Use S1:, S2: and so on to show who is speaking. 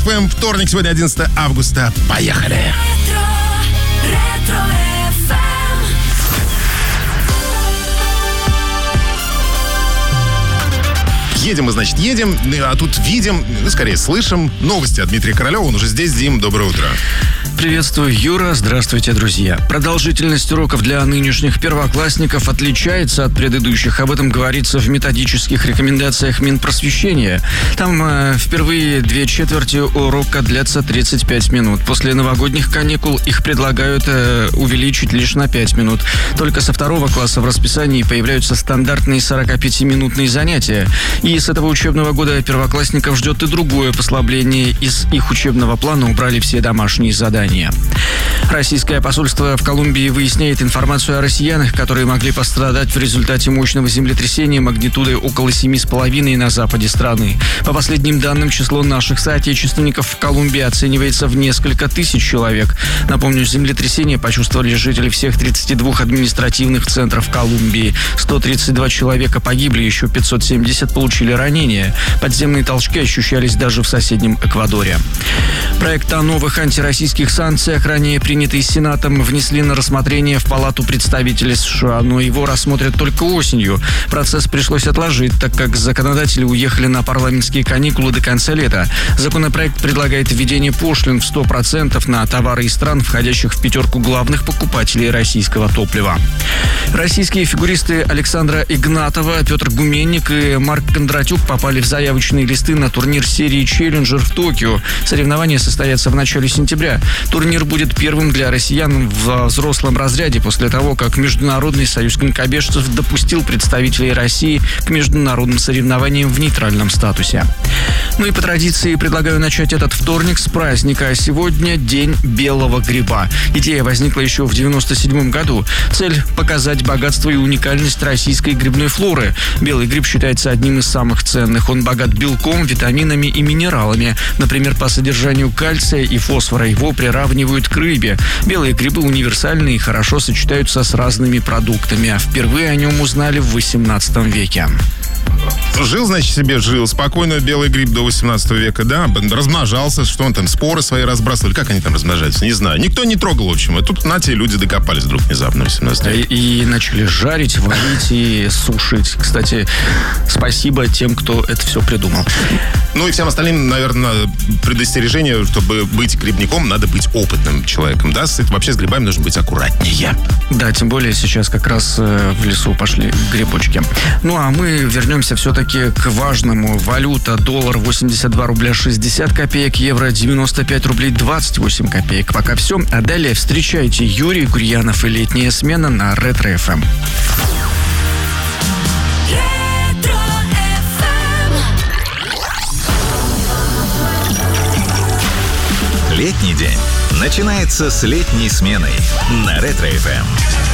S1: Вторник, сегодня 11 августа. Поехали! Едем мы, значит, едем, а тут видим, скорее слышим новости от Дмитрия Королева. Он уже здесь. Дим, доброе утро.
S2: Приветствую, Юра. Здравствуйте, друзья. Продолжительность уроков для нынешних первоклассников отличается от предыдущих. Об этом говорится в методических рекомендациях Минпросвещения. Там впервые 2/4 урока длятся 35 минут. После новогодних каникул их предлагают увеличить лишь на 5 минут. Только со 2 класса в расписании появляются стандартные 45-минутные занятия. И с этого учебного года первоклассников ждет и другое послабление. Из их учебного плана убрали все домашние задания. Российское посольство в Колумбии выясняет информацию о россиянах, которые могли пострадать в результате мощного землетрясения магнитудой около 7,5 на западе страны. По последним данным, число наших соотечественников в Колумбии оценивается в несколько тысяч человек. Напомню, землетрясение почувствовали жители всех 32 административных центров Колумбии. 132 человека погибли, еще 570 получили ранения. Подземные толчки ощущались даже в соседнем Эквадоре. Проект о новых антироссийских санкциях, ранее принятый Сенатом, внесли на рассмотрение в Палату представителей США, но его рассмотрят только осенью. Процесс пришлось отложить, так как законодатели уехали на парламентские каникулы до конца лета. Законопроект предлагает введение пошлин в 100% на товары из стран, входящих в 5 главных покупателей российского топлива. Российские фигуристы Александра Игнатова, Петр Гуменник и Марк Кондратюк попали в заявочные листы на турнир серии «Челленджер» в Токио. Соревнования состоятся в начале сентября. Турнир будет первым для россиян в взрослом разряде после того, как Международный союз конькобежцев допустил представителей России к международным соревнованиям в нейтральном статусе. Ну и по традиции предлагаю начать этот вторник с праздника. Сегодня День белого гриба. Идея возникла еще в 1997 году. Цель – показать богатство и уникальность российской грибной флоры. Белый гриб считается одним из самых ценных. Он богат белком, витаминами и минералами. Например, по содержанию кальция и фосфора его приравнивают к рыбе. Белые грибы универсальны и хорошо сочетаются с разными продуктами. А впервые о нем узнали в 18 веке.
S1: Жил, значит, себе жил. Спокойно белый гриб до 18 века, да? Размножался, что он там, споры свои разбрасывали. Как они там размножаются? Не знаю. Никто не трогал, в общем. И тут, знаете, люди докопались вдруг внезапно в 18 веке.
S2: И начали жарить, варить и сушить. Кстати, спасибо тем, кто это все придумал.
S1: Ну и всем остальным, наверное, предостережение, чтобы быть грибником, надо быть опытным человеком, да? Вообще с грибами нужно быть аккуратнее.
S2: Да, тем более сейчас как раз в лесу пошли грибочки. Ну а мы вернемся все-таки к важному. Валюта: доллар 82 рубля 60 копеек, евро 95 рублей 28 копеек. Пока все. А далее встречайте Юрий Гурьянов и «Летняя смена» на Ретро-ФМ.
S3: Летний день начинается с «Летней сменой» на Ретро-ФМ.